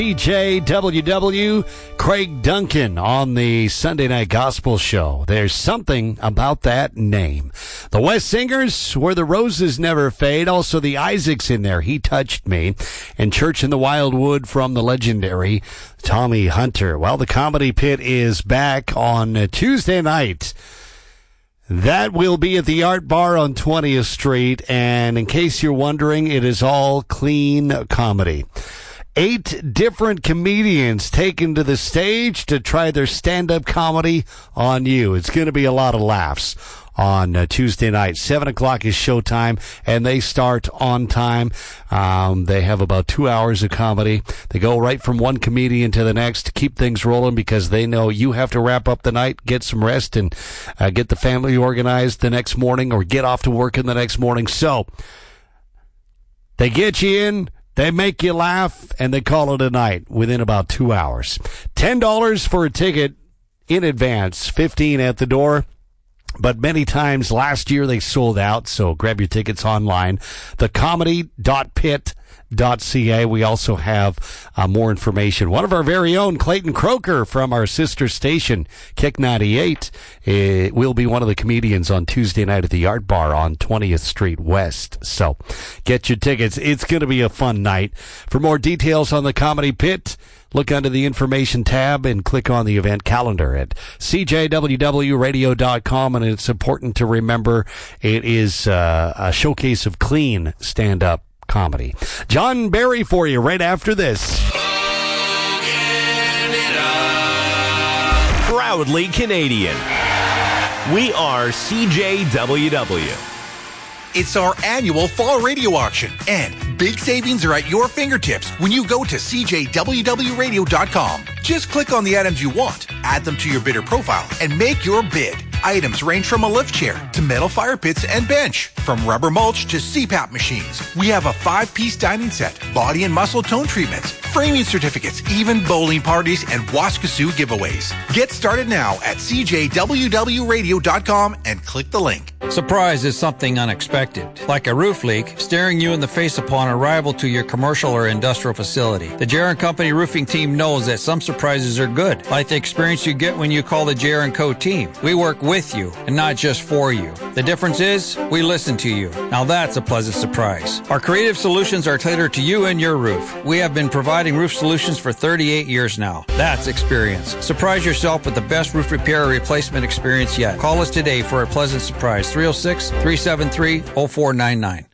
CJWW, Craig Duncan on the Sunday Night Gospel Show. There's something about that name. The West Singers, Where the Roses Never Fade. Also the Isaacs in there, He Touched Me. And Church in the Wildwood from the legendary Tommy Hunter. Well, the Comedy Pit is back on Tuesday night. That will be at the Art Bar on 20th Street. And in case you're wondering, it is all clean comedy. 8 different comedians taken to the stage to try their stand-up comedy on you. It's going to be a lot of laughs on Tuesday night. 7 o'clock is showtime, and they start on time. They have about 2 hours of comedy. They go right from one comedian to the next to keep things rolling because they know you have to wrap up the night, get some rest, and get the family organized the next morning or get off to work in the next morning. So they get you in, they make you laugh, and they call it a night within about 2 hours. $10 for a ticket in advance, $15 at the door. But many times last year they sold out, so grab your tickets online. thecomedy.pit.ca. We also have more information. One of our very own, Clayton Croker from our sister station, Kick 98, will be one of the comedians on Tuesday night at the Art Bar on 20th Street West. So get your tickets. It's going to be a fun night. For more details on the Comedy Pit, look under the information tab and click on the event calendar at cjwwradio.com. And it's important to remember it is a showcase of clean stand-up comedy. John Barry for you right after this. Proudly Canadian. We are CJWW. It's our annual fall radio auction, and big savings are at your fingertips when you go to cjwwradio.com. Just click on the items you want, add them to your bidder profile, and make your bid. Items range from a lift chair to metal fire pits and bench, from rubber mulch to CPAP machines. We have a 5-piece dining set, body and muscle tone treatments, framing certificates, even bowling parties and Waskasoo giveaways. Get started now at cjwwradio.com and click the link. Surprise is something unexpected, like a roof leak staring you in the face upon arrival to your commercial or industrial facility. The J.R. & Company roofing team knows that some surprises are good, like the experience you get when you call the J.R. & Co. team. We work with you and not just for you. The difference is we listen to you. Now that's a pleasant surprise. Our creative solutions are tailored to you and your roof. We have been providing roof solutions for 38 years now. That's experience. Surprise yourself with the best roof repair or replacement experience yet. Call us today for a pleasant surprise. 306-373-0499.